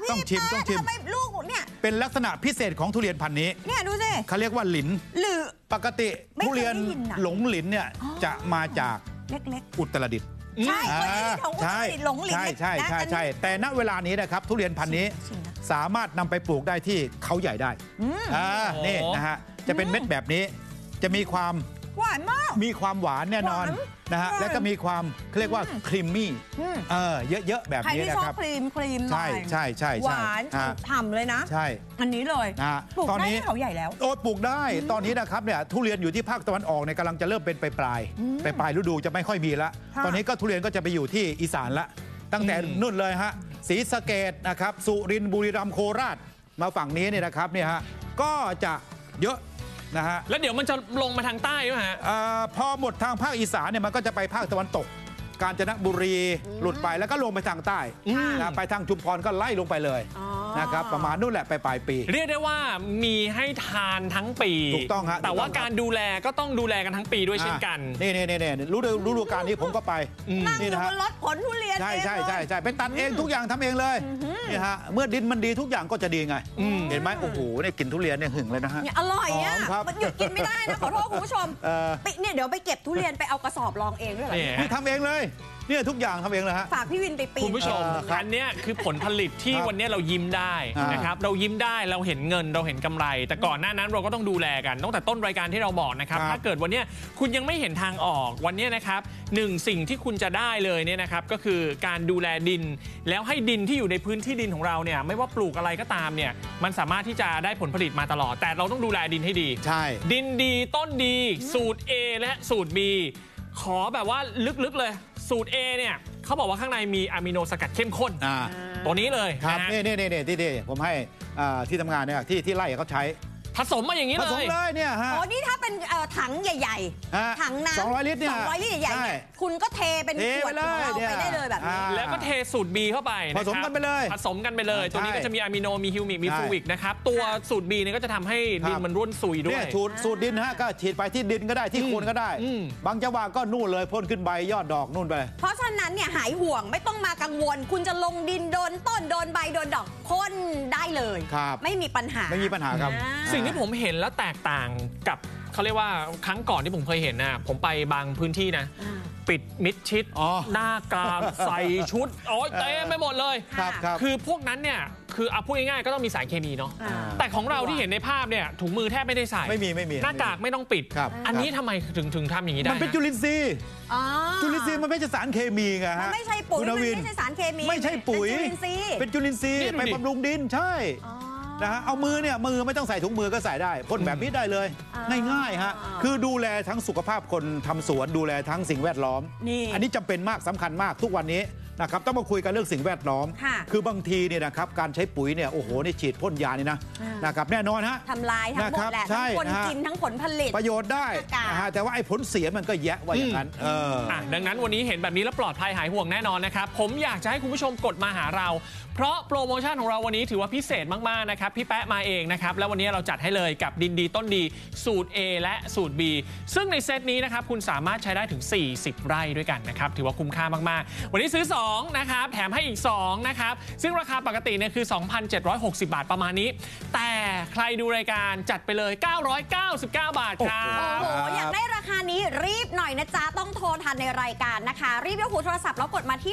ต้องชิมทำไมลูกเนี่ยเป็นลักษณะพิเศษของทุเรียนพันธุ์นี้เนี่ยดูสิเขาเรียกว่าหลินหรือปกติทุเรียนหลงหลินเนี่ยจะมาจากเล็กๆอุตรดิตถ์ใช่ใช่หลงหลินใช่แต่ณเวลานี้นะครับทุเรียนพันธุ์นี้สามารถนำไปปลูกได้ที่เขาใหญ่ได้นี่นะฮะจะเป็นเม็ดแบบนี้จะมีความหวานมากมีความหวานแน่นอนนะฮะแล้วก็มีความเรียกว่าครีมมี่เยอะๆแบบนี้นะครับใครที่ชอบครีมใช่หวานฉ่ำเลยนะใช่อันนี้เลยปลูกได้ที่เขาใหญ่แล้วโอ้ปลูกได้ตอนนี้นะครับเนี่ยทุเรียนอยู่ที่ภาคตะวันออกเนี่ยกำลังจะเริ่มเป็นปลายฤดูจะไม่ค่อยมีละตอนนี้ก็ทุเรียนก็จะไปอยู่ที่อีสานละตั้งแต่นู่นเลยฮะศรีสะเกษนะครับสุรินทร์บุรีรัมย์โคราชมาฝั่งนี้เนี่ยนะครับเนี่ยฮะก็จะเยอะนะฮะแล้วเดี๋ยวมันจะลงมาทางใต้ไหมฮะพอหมดทางภาคอีสานเนี่ยมันก็จะไปภาคตะวันตกกาญจนบุรีหลุดไปแล้วก็ลงไปทางใต้นะไปทางชุมพรก็ไล่ลงไปเลยนะครับประมาณนู่นแหละไปปลายปีเรียกได้ว่ามีให้ทานทั้งปีถูกต้องฮะแต่ว่าการดูแลก็ต้องดูแลกันทั้งปีด้วยเช่นกันนี่ฤดูกาลนี้ผมก็ไปนี่นะฮะรถขนทุเรียนใช่ไปตัดเองทุกอย่างทำเองเลยนี่ฮะเมื่อดินมันดีทุกอย่างก็จะดีไงเห็นไหมโอ้โหเนี่ยกินทุเรียนเนี่ยหึงเลยนะฮะอร่อยอ่ะมันหยุดกินไม่ได้นะขอโทษคุณผู้ชมเนี่ยเดี๋ยวไปเก็บทุเรียนไปเอากระสอบลองเองด้วยเหรอทำเองเลยเนี่ยทุกอย่างทำเองเลยฮะฝากพี่วินไปปีนคุณผู้ชมอันนี้คือผลผลิตที่วันนี้เรายิ้มได้นะครับเรายิ้มได้เราเห็นเงินเราเห็นกำไรแต่ก่อนหน้านั้นเราก็ต้องดูแลกันตั้งแต่ต้นรายการที่เราบอกนะครับถ้าเกิดวันนี้คุณยังไม่เห็นทางออกวันนี้นะครับสิ่งที่คุณจะได้เลยเนี่ยนะครับก็คือการดูแลดินแล้วให้ดินที่อยู่ในพื้นที่ดินของเราเนี่ยไม่ว่าปลูกอะไรก็ตามเนี่ยมันสามารถที่จะได้ผลผลิตมาตลอดแต่เราต้องดูแลดินให้ดีใช่ดินดีต้นดีสูตร A และสูตร B ขอแบบว่าลึกๆเลยสูตร A เนี่ยเขาบอกว่าข้างในมีอะมิโนสกัดเข้มข้นตัวนี้เลยครับนี่ที่ผมให้ที่ทำงานเนี่ยที่ไล่เขาใช้ผสมมาอย่างนี้เลยผสมเลยเนี่ยฮะอ๋อนี่ถ้าเป็นถังใหญ่ๆถังน้ำ200 ลิตรเนี่ย200 ลิตรใหญ่ๆคุณก็เทเป็นขวดของเราไปได้เลยแบบนี้แล้วก็เทสูตร B เข้าไปผสมกันไปเลยตัวนี้ก็จะมีอะมิโนมีฮิวมิกมีฟูวิกนะครับตัวสูตร B เนี่ยก็จะทำให้ดินมันร่วนซุยด้วยสูตรดินฮะก็ฉีดไปที่ดินก็ได้ที่โคนก็ได้บางจังหวะก็นู่นเลยพ่นขึ้นใบยอดดอกนู่นไปเพราะฉะนั้นเนี่ยหายห่วงไม่ต้องมากังวลคุณจะลงดินโดนต้นโดนใบโดนดอกพ่นได้เลยไม่มีปัญหาครับสิ่งที่ผมเห็นแล้วแตกต่างกับเขาเรียกว่าครั้งก่อนที่ผมเคยเห็นนะผมไปบางพื้นที่นะปิดมิดชิดหน้ากากใส่ชุดเต็มไปหมดเลยคือพวกนั้นเนี่ยคือเอาพูดง่ายๆก็ต้องมีสารเคมีเนาะแต่ของเราที่เห็นในภาพเนี่ยถุงมือแทบไม่ได้ใส่ไม่มีหน้ากากไม่ต้องปิดอันนี้ทำไมถึงทำอย่างนี้ได้มันเป็นจุลินทรีย์มันไม่ใช่สารเคมีไงฮะไม่ใช่ปุ๋ยไม่ใช่สารเคมีไม่ใช่ปุ๋ยเป็นจุลินทรีย์ไปบำรุงดินใช่นะฮะเอามือไม่ต้องใส่ถุงมือก็ใส่ได้พ่นแบบนี้ได้เลยง่ายๆฮะคือดูแลทั้งสุขภาพคนทำสวนดูแลทั้งสิ่งแวดล้อมอันนี้จำเป็นมากสำคัญมากทุกวันนี้นะครับต้องมาคุยกันเรื่องสิ่งแวดล้อมคือบางทีเนี่ยนะครับการใช้ปุ๋ยเนี่ยโอ้โหนี่ฉีดพ่นยานี่นะครับแน่นอนฮะทำลายทั้งหมดแหละทั้งคนกินทั้งผลผลิตประโยชน์ได้แต่ว่าไอ้ผลเสียมันก็แยะไว้อย่างนั้นดังนั้นวันนี้เห็นแบบนี้แล้วปลอดภัยหายห่วงแน่นอนนะครับผมอยากจะให้คุณผู้ชมกดมาหาเราเพราะโปรโมชั่นของเราวันนี้ถือว่าพิเศษมากๆนะครับพี่แป๊ะมาเองนะครับแล้ววันนี้เราจัดให้เลยกับดินดีต้นดีสูตร A และสูตร B ซึ่งในเซตนี้นะครับคุณสามารถใช้ได้ถึง40 ไร่ด้วยกันนะครับถือว่าคุ้มค่ามากๆวันนี้ซื้อ2นะครับแถมให้อีก2นะครับซึ่งราคาปกติเนี่ยคือ 2,760 บาทประมาณนี้แต่ใครดูรายการจัดไปเลย999 บาทครับโอ้โหอยากได้ราคานี้รีบหน่อยนะจ๊ะต้องโทรทันในรายการนะคะรีบยกหูโทรศัพท์แล้วกดมาที่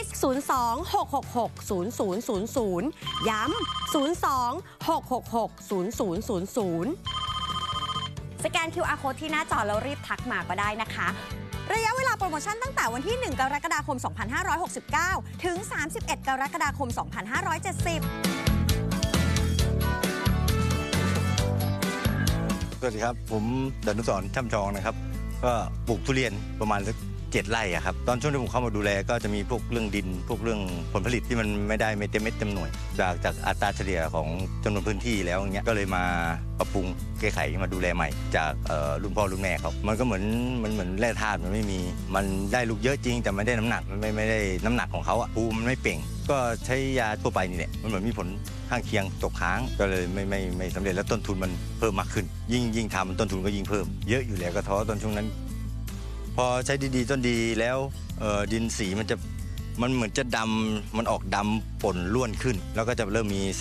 02-666-0000ย้ำ02-666-0000สแกน QR Code ที่หน้าจอแล้วรีบทักมาก็ได้นะคะระยะเวลาโปรโมชั่นตั้งแต่วันที่1 กรกฎาคม 2569 ถึง 31 กรกฎาคม 2570 สวัสดีครับผมดนุสรณ์ช่ำชองนะครับก็ปลูกทุเรียนประมาณ7 ไร่อะครับตอนช่วงที่ผมเข้ามาดูแลก็จะมีพวกเรื่องดินพวกเรื่องผลผลิตที่มันไม่ได้ไม่เต็มเม็ดเต็มหน่วยจากอัตราเฉลี่ยของจำนวนพื้นที่แล้วอย่างเงี้ยก็เลยมาปรับปรุงแก้ไขมาดูแลใหม่จากรุ่นพ่อรุ่นแม่เขามันก็เหมือนแร่ธาตุมันไม่มีมันได้ลูกเยอะจริงแต่ไม่ได้น้ำหนักมันไม่ได้น้ำหนักของเขาอะภูมิมันไม่เป่งก็ใช้ยาทั่วไปนี่แหละมันเหมือนมีผลข้างเคียงตกค้างก็เลยไม่สำเร็จแล้วต้นทุนมันเพิ่มมากขึ้นยิ่งทำต้นทุนก็ยิ่งเพิ่มเยอะอยู่แล้วก็ท้อตอนช่วงนั้นพอใช้ดีต้นดีแล้วดินสีมันเหมือนจะดำมันออกดำป่นล้วนขึ้นแล้วก็จะเริ่มมี